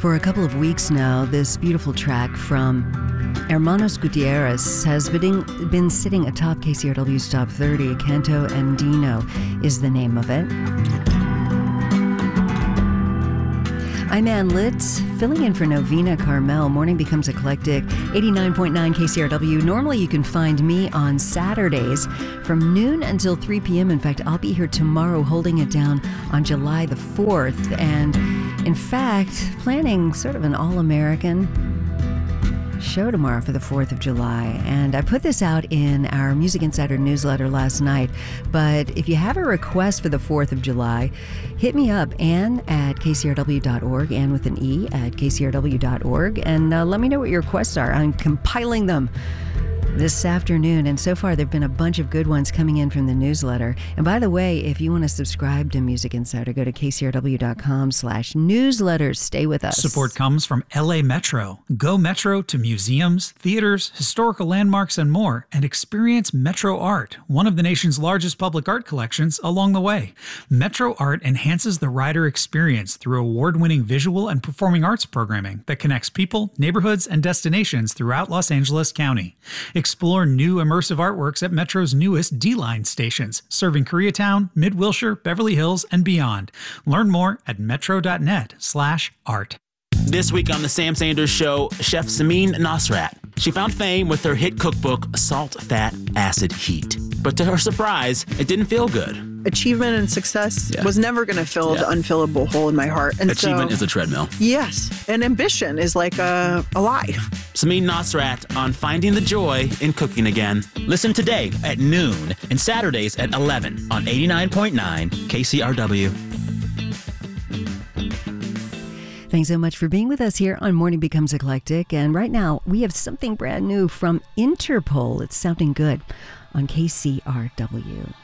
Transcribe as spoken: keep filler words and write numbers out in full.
For a couple of weeks now, this beautiful track from Hermanos Gutierrez has been, been sitting atop K C R W's Top thirty. Canto Andino is the name of it. I'm Ann Litz, filling in for Novena Carmel. Morning Becomes Eclectic, eighty-nine point nine K C R W. Normally you can find me on Saturdays from noon until three p.m. In fact, I'll be here tomorrow holding it down on July the fourth. And in fact, planning sort of an all-American show tomorrow for the fourth of July. And I put this out in our Music Insider newsletter last night. But if you have a request for the fourth of July, hit me up, Ann at K C R W dot org, Ann with an E at K C R W dot org, and uh, let me know what your requests are. I'm compiling them this afternoon, and so far there have been a bunch of good ones coming in from the newsletter. And by the way, if you want to subscribe to Music Insider, go to K C R W dot com slash newsletters. Stay with us. Support comes from L A Metro. Go Metro to museums, theaters, historical landmarks, and more, and experience Metro Art, one of the nation's largest public art collections, along the way. Metro Art enhances the rider experience through award-winning visual and performing arts programming that connects people, neighborhoods, and destinations throughout Los Angeles County. Explore new immersive artworks at Metro's newest D-Line stations, serving Koreatown, Mid-Wilshire, Beverly Hills, and beyond. Learn more at metro.net slash art. This week on The Sam Sanders Show, Chef Samin Nosrat. She found fame with her hit cookbook, Salt, Fat, Acid, Heat. But to her surprise, it didn't feel good. Achievement and success Yeah. was never going to fill Yeah. the unfillable hole in my heart. And Achievement so, is a treadmill. Yes. And ambition is like a, a lie. Samin Nosrat on finding the joy in cooking again. Listen today at noon and Saturdays at eleven on eighty-nine point nine K C R W. Thanks so much for being with us here on Morning Becomes Eclectic. And right now, we have something brand new from Interpol. It's sounding good on K C R W.